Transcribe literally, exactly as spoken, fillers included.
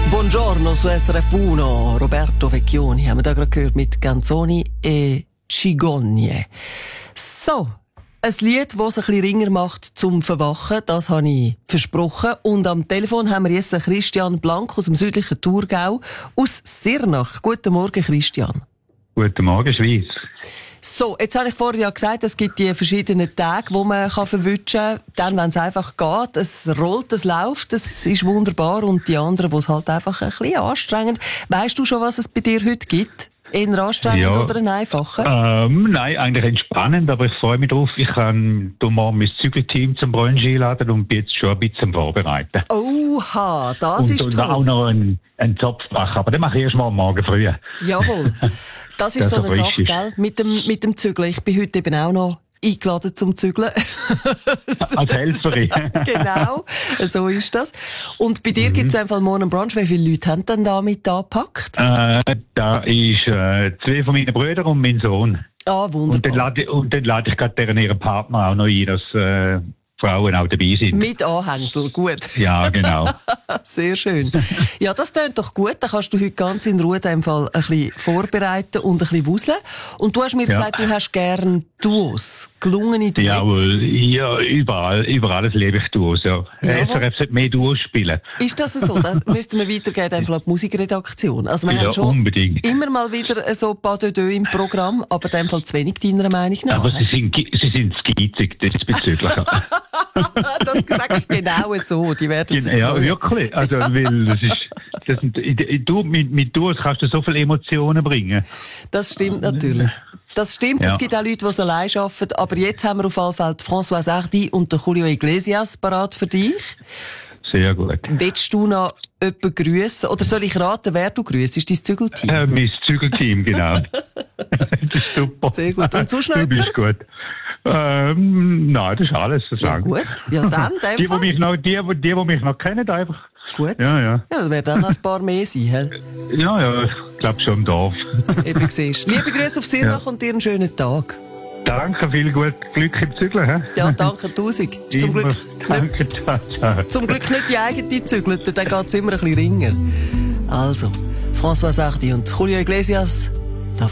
Buongiorno su S R F uno, Roberto Vecchioni haben wir da gerade gehört mit Canzoni e Cigogne. So, ein Lied, das es ein bisschen ringer macht zum Verwachen, das habe ich versprochen. Und am Telefon haben wir jetzt Christian Blank aus dem südlichen Thurgau, aus Sirnach. Guten Morgen, Christian. Guten Morgen, Schweiz. So, jetzt habe ich vorher ja gesagt, es gibt die verschiedenen Tage, wo man kann verwutschen kann. Dann, wenn es einfach geht, es rollt, es läuft, es ist wunderbar. Und die anderen, wo es halt einfach ein bisschen anstrengend. Weißt du schon, was es bei dir heute gibt? Eher anstrengend ja. oder ein einfacher? Ähm, nein, eigentlich entspannend, aber ich freue mich drauf. Ich kann morgen mein Zügelteam zum Brunch einladen und bin jetzt schon ein bisschen am Vorbereiten. Oha, das und, ist und toll. Und auch noch einen, einen Zopf machen, aber den mache ich erst mal morgen früh. Jawohl. Das ist so eine Sache, gell? Mit dem, mit dem Zügeln. Ich bin heute eben auch noch eingeladen zum Zügeln. Als Helferin. Genau, so ist das. Und bei dir mhm. gibt es einfach morgen einen Brunch. Wie viele Leute haben denn da mit angepackt? Äh, da ist äh, zwei von meinen Brüdern und mein Sohn. Ah, wunderbar. Und dann lade, und dann lade ich gerade deren ihren Partner auch noch ein, dass äh, Frauen auch dabei sind. Mit Anhängsel, gut. Ja, genau. Sehr schön. Ja, das tönt doch gut. Dann kannst du heute ganz in Ruhe in dem Fall ein bisschen vorbereiten und ein bisschen wuseln. Und du hast mir ja. gesagt, du hast gern Duos, gelungene Duette. Jawohl, ja, überall, überall lebe ich Duos, ja. S R F sollte mehr Duos spielen. Ist das so? Das müssten wir weitergeben, einfach an die Musikredaktion. Also wir ja, haben schon unbedingt. immer mal wieder so Pas de deux im Programm, aber in dem Fall zu wenig deiner Meinung nach. Aber sie sind, sie sind skizig, diesbezüglich. Das sage ich genau so, die werden sich Ja, freuen. wirklich. Also, weil, das ist, das sind, du, mit, mit Duos kannst du so viele Emotionen bringen. Das stimmt natürlich. Das stimmt, ja. Es gibt auch Leute, die es allein arbeiten, aber jetzt haben wir auf alle Fälle Françoise Hardy und der Julio Iglesias parat für dich. Sehr gut. Willst du noch jemanden grüssen? Oder soll ich raten, wer du grüßt? Ist dein Zügelteam? Äh, mein Zügelteam, genau. Das ist super. Sehr gut. Und sonst noch Du bist gut. Ähm, nein, das ist alles. Das ja, gut. Ja, dann, die, die, mich noch, die, die, die mich noch kennen, einfach. Gut. Ja, ja. Ja, da werden dann noch ein paar mehr sein, he? Ja, ja, ich glaube schon im Dorf. Eben siehst. Liebe Grüße auf Sirnach ja. und dir einen schönen Tag. Danke, viel gut Glück im Zügeln. He? Ja, danke tausend. Zum Glück, danke, nicht, zum Glück nicht die eigene Zügelte, dann geht es immer ein bisschen ringer. Also, Françoise Hardy und Julio Iglesias